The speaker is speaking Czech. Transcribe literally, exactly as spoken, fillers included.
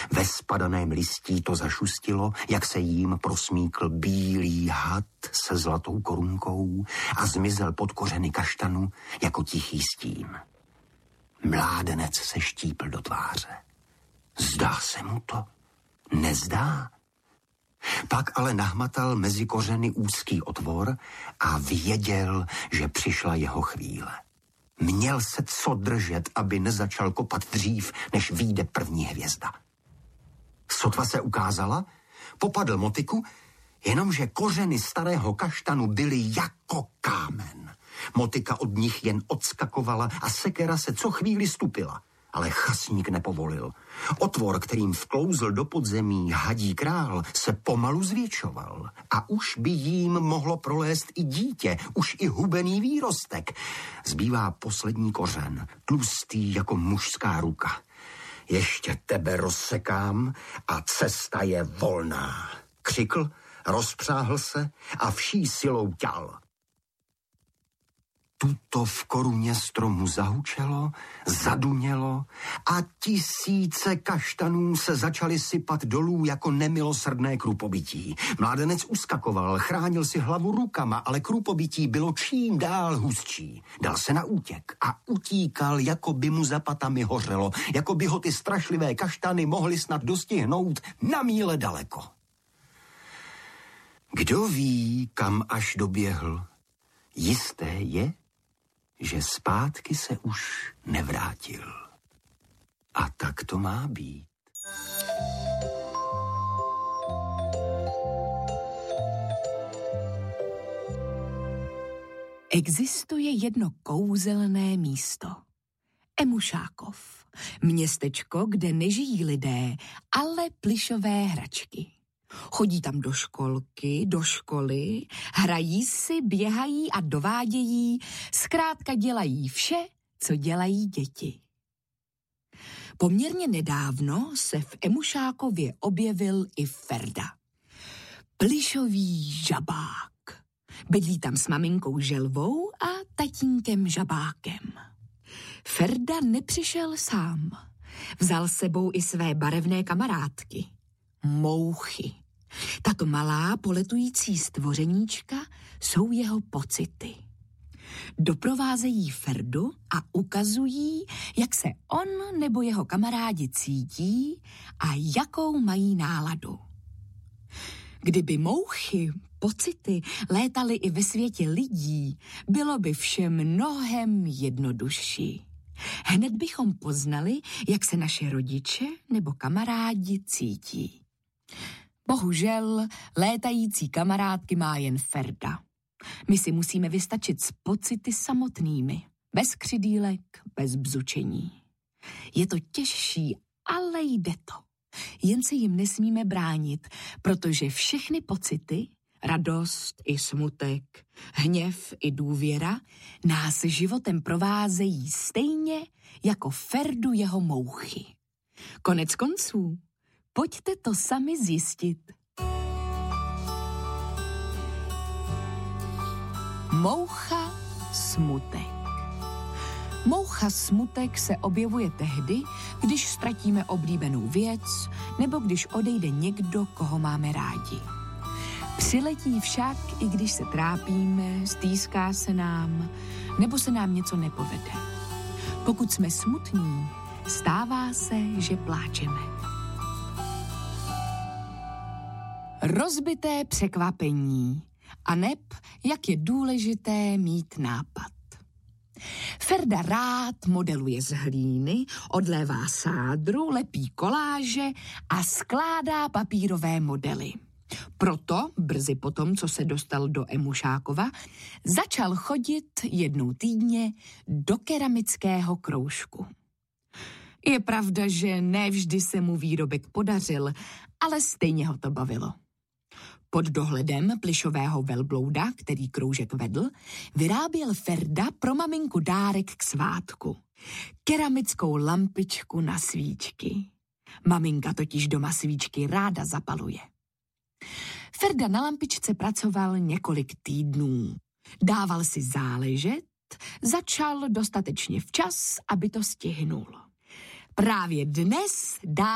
Ve spadaném listí to zašustilo, jak se jím prosmíkl bílý had se zlatou korunkou a zmizel pod kořeny kaštanu jako tichý stín. Mládenec se štípl do tváře. Zdá se mu to? Nezdá? Pak ale nahmatal mezi kořeny úzký otvor a věděl, že přišla jeho chvíle. Měl se co držet, aby nezačal kopat dřív, než vyjde první hvězda. Sotva se ukázala, popadl motyku, jenomže kořeny starého kaštanu byly jako kámen. Motyka od nich jen odskakovala a sekera se co chvíli stupila, ale chasník nepovolil. Otvor, kterým vklouzl do podzemí hadí král, se pomalu zvětšoval a už by jím mohlo prolézt i dítě, už i hubený výrostek. Zbývá poslední kořen, tlustý jako mužská ruka. Ještě tebe rozsekám a cesta je volná. Křikl, rozpřáhl se a vší silou ťal. Tuto v koruně stromu zahučelo, zadunělo a tisíce kaštanů se začaly sypat dolů jako nemilosrdné krupobytí. Mládenec uskakoval, chránil si hlavu rukama, ale krupobytí bylo čím dál hustší. Dal se na útěk a utíkal, jako by mu za patami hořelo, jako by ho ty strašlivé kaštany mohly snad dostihnout na míle daleko. Kdo ví, kam až doběhl? Jisté je, že zpátky se už nevrátil. A tak to má být. Existuje jedno kouzelné místo. Emušákov. Městečko, kde nežijí lidé, ale plyšové hračky. Chodí tam do školky, do školy, hrají si, běhají a dovádějí, zkrátka dělají vše, co dělají děti. Poměrně nedávno se v Emušákově objevil i Ferda. Plyšový žabák. Bydlí tam s maminkou Želvou a tatínkem Žabákem. Ferda nepřišel sám. Vzal s sebou i své barevné kamarádky. Mouchy. Tato malá poletující stvořeníčka jsou jeho pocity. Doprovázejí Ferdu a ukazují, jak se on nebo jeho kamarádi cítí a jakou mají náladu. Kdyby mouchy, pocity létaly i ve světě lidí, bylo by vše mnohem jednodušší. Hned bychom poznali, jak se naše rodiče nebo kamarádi cítí. Bohužel, létající kamarádky má jen Ferda. My si musíme vystačit s pocity samotnými, bez křidýlek, bez bzučení. Je to těžší, ale jde to. Jen se jim nesmíme bránit, protože všechny pocity, radost i smutek, hněv i důvěra, nás životem provázejí stejně jako Ferdu jeho mouchy. Konec konců, pojďte to sami zjistit. Moucha smutek. Moucha smutek se objevuje tehdy, když ztratíme oblíbenou věc nebo když odejde někdo, koho máme rádi. Přiletí však, i když se trápíme, stýská se nám, nebo se nám něco nepovede. Pokud jsme smutní, stává se, že pláčeme. Rozbité překvapení. A neb, jak je důležité mít nápad. Ferda rád modeluje z hlíny, odlévá sádru, lepí koláže a skládá papírové modely. Proto, brzy potom, co se dostal do Emušákova, začal chodit jednou týdně do keramického kroužku. Je pravda, že ne vždy se mu výrobek podařil, ale stejně ho to bavilo. Pod dohledem plyšového velblouda, který kroužek vedl, vyráběl Ferda pro maminku dárek k svátku. Keramickou lampičku na svíčky. Maminka totiž doma svíčky ráda zapaluje. Ferda na lampičce pracoval několik týdnů. Dával si záležet, začal dostatečně včas, aby to stihnul. Právě dnes dá